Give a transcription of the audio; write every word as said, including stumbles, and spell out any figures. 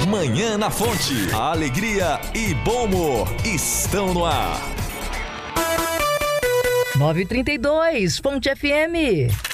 Manhã na Fonte. A alegria e bom humor estão no ar. nove e trinta e dois, Fonte F M.